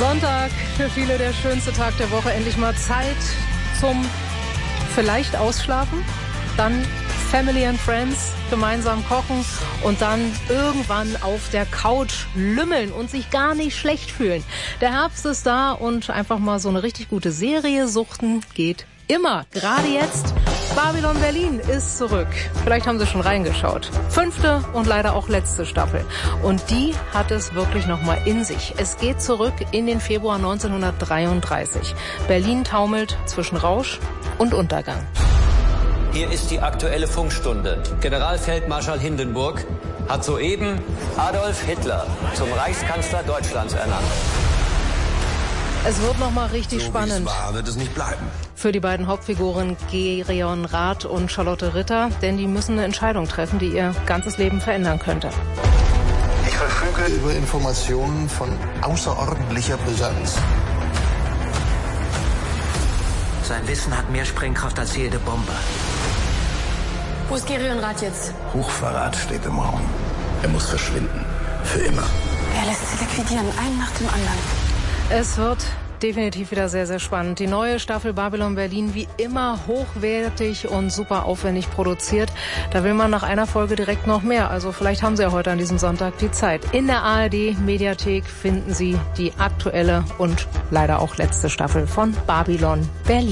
Sonntag, für viele der schönste Tag der Woche. Endlich mal Zeit zum vielleicht Ausschlafen, dann Family and Friends, gemeinsam kochen und dann irgendwann auf der Couch lümmeln und sich gar nicht schlecht fühlen. Der Herbst ist da und einfach mal so eine richtig gute Serie suchten geht immer. Gerade jetzt, Babylon Berlin ist zurück. Vielleicht haben Sie schon reingeschaut. 5. und leider auch letzte Staffel. Und die hat es wirklich nochmal in sich. Es geht zurück in den Februar 1933. Berlin taumelt zwischen Rausch und Untergang. Hier ist die aktuelle Funkstunde. Generalfeldmarschall Hindenburg hat soeben Adolf Hitler zum Reichskanzler Deutschlands ernannt. Es wird nochmal richtig spannend. So wie es war, wird es nicht bleiben. Für die beiden Hauptfiguren Gereon Rath und Charlotte Ritter, denn die müssen eine Entscheidung treffen, die ihr ganzes Leben verändern könnte. Ich verfüge über Informationen von außerordentlicher Brisanz. Sein Wissen hat mehr Sprengkraft als jede Bombe. Wo ist Gereon Rath jetzt? Hochverrat steht im Raum. Er muss verschwinden. Für immer. Er lässt sie liquidieren, einen nach dem anderen. Es wird definitiv wieder sehr, sehr spannend. Die neue Staffel Babylon Berlin wie immer hochwertig und super aufwendig produziert. Da will man nach einer Folge direkt noch mehr. Also vielleicht haben Sie ja heute an diesem Sonntag die Zeit. In der ARD-Mediathek finden Sie die aktuelle und leider auch letzte Staffel von Babylon Berlin.